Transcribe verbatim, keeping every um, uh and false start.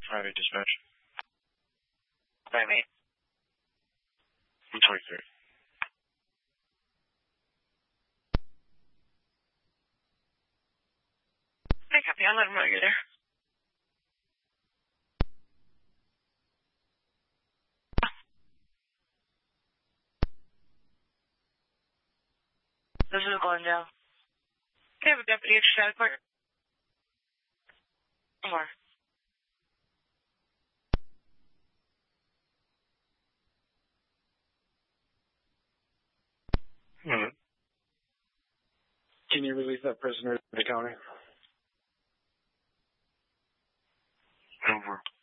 five eight dispatch. five eight. one twenty-three. Okay, copy. I'll let them know you're there. This is Glendale. Okay, I have a deputy at your court. Over. Mm-hmm. Can you release that prisoner to the county? Over.